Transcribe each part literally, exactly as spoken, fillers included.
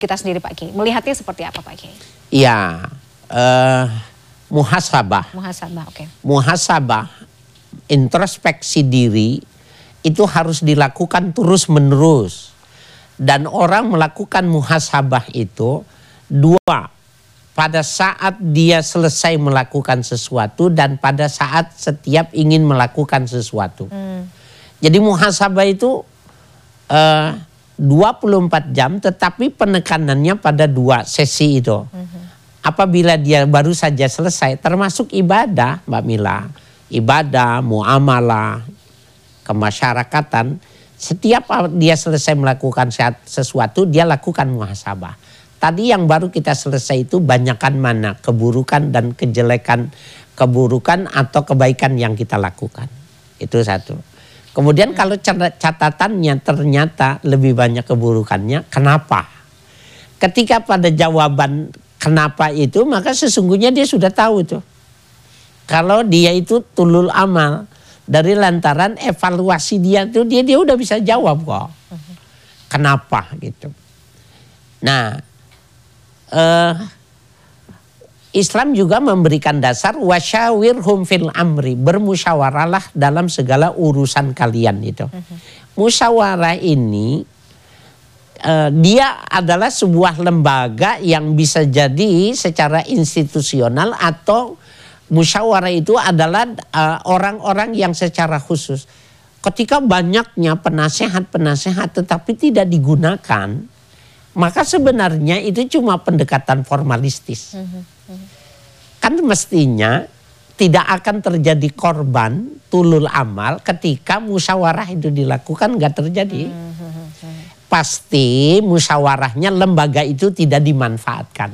kita sendiri Pak Kiai. Melihatnya seperti apa Pak Kiai? Iya, uh, muhasabah. Muhasabah, oke. Okay. Muhasabah, introspeksi diri itu harus dilakukan terus menerus. Dan orang melakukan muhasabah itu dua, pada saat dia selesai melakukan sesuatu dan pada saat setiap ingin melakukan sesuatu. Hmm. Jadi muhasabah itu uh, dua puluh empat jam, tetapi penekanannya pada dua sesi itu. Hmm. Apabila dia baru saja selesai, termasuk ibadah Mbak Mila, ibadah, muamalah, kemasyarakatan, setiap dia selesai melakukan sesuatu, dia lakukan muhasabah. Tadi yang baru kita selesai itu banyakkan mana keburukan dan kejelekan, keburukan atau kebaikan yang kita lakukan. Itu satu. Kemudian kalau catatannya ternyata lebih banyak keburukannya, kenapa? Ketika pada jawaban kenapa itu, maka sesungguhnya dia sudah tahu tuh. Kalau dia itu tulul amal, dari lantaran evaluasi dia tuh dia dia udah bisa jawab kok. Kenapa gitu. Nah, eh, Islam juga memberikan dasar wasyawirhum fil amri, bermusyawarahlah dalam segala urusan kalian itu. Musyawarah ini eh, dia adalah sebuah lembaga yang bisa jadi secara institusional atau musyawarah itu adalah orang-orang uh, yang secara khusus. Ketika banyaknya penasehat-penasehat tetapi tidak digunakan, maka sebenarnya itu cuma pendekatan formalistis. Kan mestinya tidak akan terjadi korban tulul amal ketika musyawarah itu dilakukan, nggak terjadi. Pasti musyawarahnya lembaga itu tidak dimanfaatkan.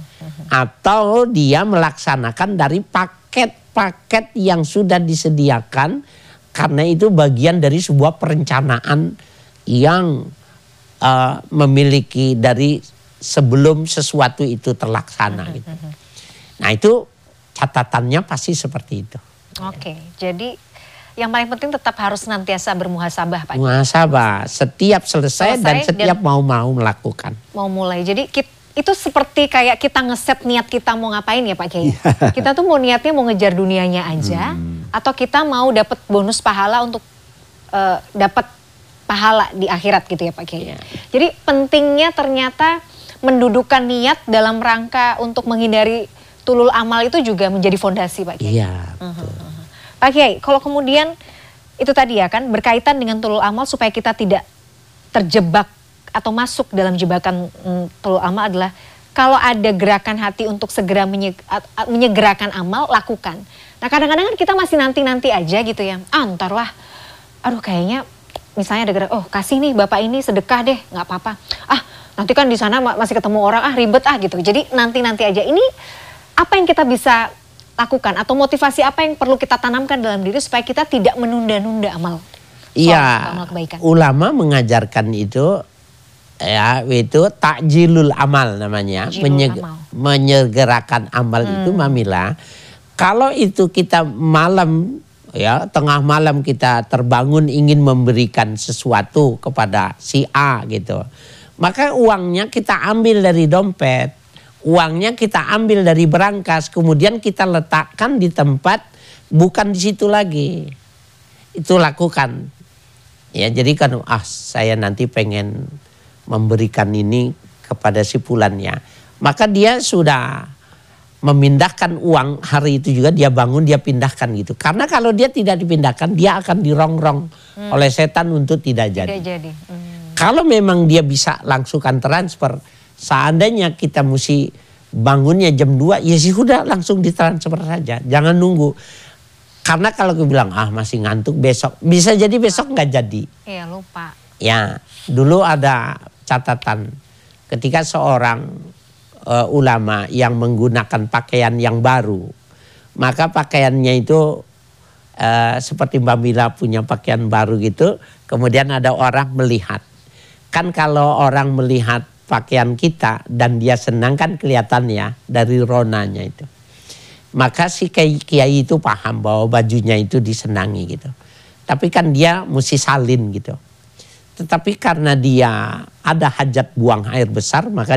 Atau dia melaksanakan dari paket-paket yang sudah disediakan, karena itu bagian dari sebuah perencanaan yang uh, memiliki dari sebelum sesuatu itu terlaksana. Gitu. Nah itu catatannya pasti seperti itu. Oke, jadi yang paling penting tetap harus senantiasa bermuhasabah Pak. Muhasabah, setiap selesai, selesai dan setiap mau-mau melakukan. Mau mulai, jadi kita itu seperti kayak kita ngeset niat kita mau ngapain ya Pak Kiai. Kita tuh mau niatnya mau ngejar dunianya aja, hmm. atau kita mau dapat bonus pahala untuk uh, dapat pahala di akhirat gitu ya Pak Kiai. Yeah. Jadi pentingnya ternyata mendudukan niat dalam rangka untuk menghindari tulul amal itu juga menjadi fondasi Pak Kiai. Iya. Yeah, uh -huh. Pak Kiai, kalau kemudian itu tadi ya kan berkaitan dengan tulul amal supaya kita tidak terjebak atau masuk dalam jebakan mm, tulul amal adalah kalau ada gerakan hati untuk segera menye, menyegerakan amal, lakukan. Nah kadang-kadang kan kita masih nanti-nanti aja gitu ya. Ah ntar lah, aduh kayaknya misalnya ada gerak, oh kasih nih bapak ini sedekah deh, nggak apa-apa. Ah nanti kan di sana masih ketemu orang, ah ribet ah gitu. Jadi nanti-nanti aja. Ini apa yang kita bisa lakukan atau motivasi apa yang perlu kita tanamkan dalam diri supaya kita tidak menunda-nunda amal? Iya, ulama mengajarkan itu. Ya itu takjilul amal namanya, Menyeg amal. menyegerakan amal hmm. itu Mamila. Kalau itu kita malam ya tengah malam kita terbangun ingin memberikan sesuatu kepada si A gitu, maka uangnya kita ambil dari dompet, uangnya kita ambil dari berangkas, kemudian kita letakkan di tempat bukan di situ lagi. Itu lakukan. Ya jadi kan ah saya nanti pengen memberikan ini kepada si fulannya, maka dia sudah memindahkan uang hari itu juga, dia bangun dia pindahkan gitu, karena kalau dia tidak dipindahkan dia akan dirongrong hmm. oleh setan untuk tidak jadi, tidak jadi. Hmm. Kalau memang dia bisa langsungkan transfer, seandainya kita mesti bangunnya jam dua ya sih udah langsung ditransfer saja, jangan nunggu. Karena kalau gue bilang ah masih ngantuk besok, bisa jadi besok nggak jadi. Iya lupa. Ya dulu ada catatan ketika seorang uh, ulama yang menggunakan pakaian yang baru, maka pakaiannya itu uh, seperti Mbak Mila punya pakaian baru gitu, kemudian ada orang melihat. Kan kalau orang melihat pakaian kita dan dia senang kan kelihatannya dari ronanya itu. Maka si kiai itu paham bahwa bajunya itu disenangi gitu. Tapi kan dia mesti salin gitu. Tetapi karena dia ada hajat buang air besar, maka